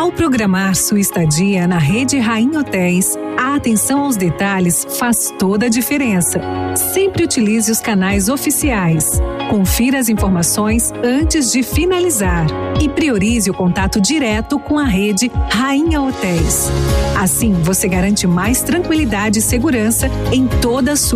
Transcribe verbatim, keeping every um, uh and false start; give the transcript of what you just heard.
Ao programar sua estadia na Rede Rainha Hotéis, a atenção aos detalhes faz toda a diferença. Sempre utilize os canais oficiais. Confira as informações antes de finalizar e priorize o contato direto com a Rede Rainha Hotéis. Assim, você garante mais tranquilidade e segurança em toda a sua